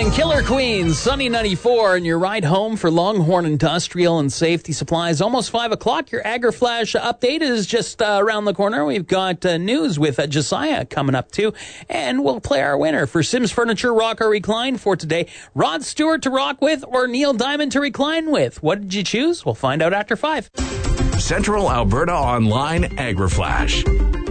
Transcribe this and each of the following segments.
and Killer Queens, Sunny 94, and your ride home for Longhorn Industrial and Safety Supplies. Almost 5 o'clock. Your AgriFlash update is just around the corner. We've got news with Josiah coming up too, and we'll play our winner for Sims Furniture Rock or Recline for today. Rod Stewart to rock with or Neil Diamond to recline with? What did you choose? We'll find out after 5. Central Alberta Online AgriFlash.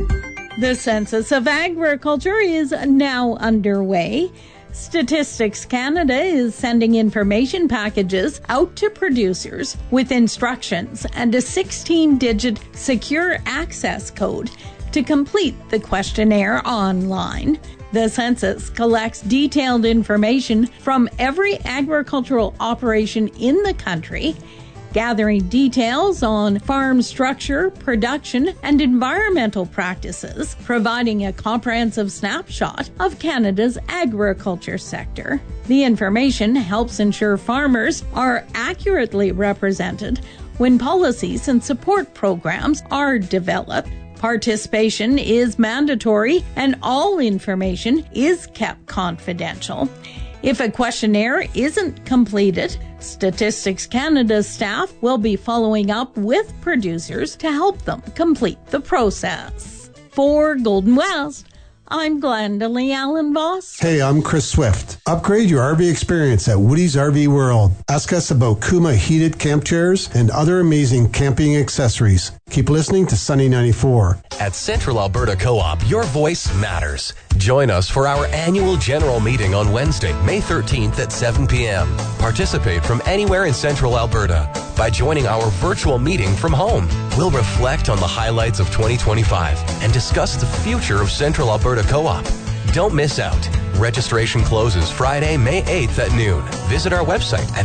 The Census of Agriculture is now underway. Statistics Canada is sending information packages out to producers with instructions and a 16-digit secure access code to complete the questionnaire online. The census collects detailed information from every agricultural operation in the country, gathering details on farm structure, production, and environmental practices, providing a comprehensive snapshot of Canada's agriculture sector. The information helps ensure farmers are accurately represented when policies and support programs are developed. Participation is mandatory and all information is kept confidential. If a questionnaire isn't completed, Statistics Canada staff will be following up with producers to help them complete the process. For Golden West, I'm Glenda Lee Allen Voss. Hey, I'm Chris Swift. Upgrade your RV experience at Woody's RV World. Ask us about Kuma heated camp chairs and other amazing camping accessories. Keep listening to Sunny 94. At Central Alberta Co-op, your voice matters. Join us for our annual general meeting on Wednesday, May 13th at 7 p.m. Participate from anywhere in Central Alberta by joining our virtual meeting from home. We'll reflect on the highlights of 2025 and discuss the future of Central Alberta Co-op. Don't miss out. Registration closes Friday, May 8th at noon. Visit our website at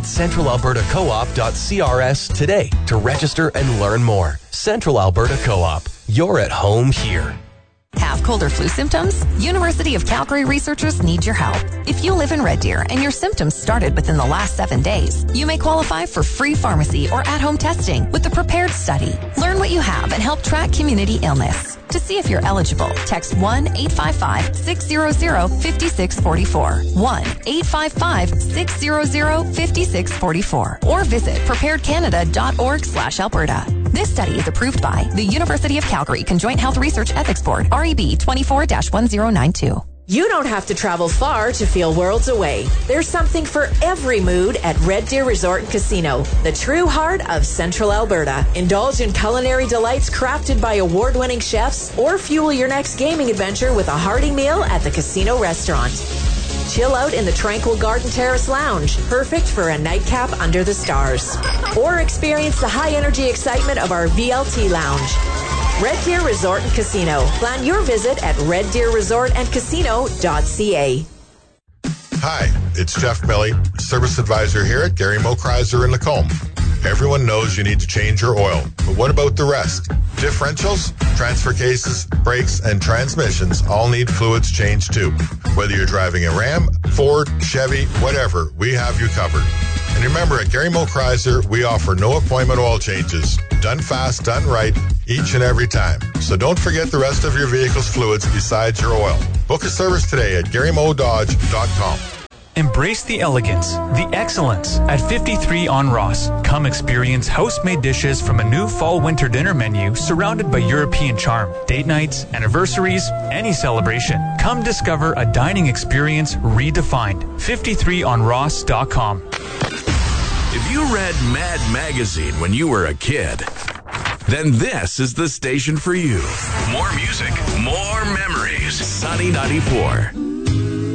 centralalbertacoop.crs today to register and learn more. Central Alberta Co-op. You're at home here. Have cold or flu symptoms? University of Calgary researchers need your help. If you live in Red Deer and your symptoms started within the last 7 days, you may qualify for free pharmacy or at-home testing with the Prepared Study. Learn what you have and help track community illness. To see if you're eligible, text 1-855-600-5644. 1-855-600-5644. Or visit preparedcanada.org/Alberta. This study is approved by the University of Calgary Conjoint Health Research Ethics Board, REB 24-1092. You don't have to travel far to feel worlds away. There's something for every mood at Red Deer Resort and Casino, the true heart of Central Alberta. Indulge in culinary delights crafted by award-winning chefs, or fuel your next gaming adventure with a hearty meal at the casino restaurant. Chill out in the tranquil Garden Terrace Lounge, perfect for a nightcap under the stars. Or experience the high-energy excitement of our VLT Lounge. Red Deer Resort and Casino. Plan your visit at reddeerresortandcasino.ca. Hi, it's Jeff Millie, Service Advisor here at Gary Mo Chrysler in Lacombe. Everyone knows you need to change your oil, but what about the rest? Differentials, transfer cases, brakes, and transmissions all need fluids changed too. Whether you're driving a Ram, Ford, Chevy, whatever, we have you covered. And remember, at Gary Mo Chrysler, we offer no appointment oil changes. Done fast, done right, each and every time. So don't forget the rest of your vehicle's fluids besides your oil. Book a service today at GaryMoDodge.com. Embrace the elegance, the excellence at 53 on Ross. Come experience house-made dishes from a new fall-winter dinner menu surrounded by European charm. Date nights, anniversaries, any celebration. Come discover a dining experience redefined. 53onross.com. If you read Mad Magazine when you were a kid, then this is the station for you. More music, more memories. Sunny 94.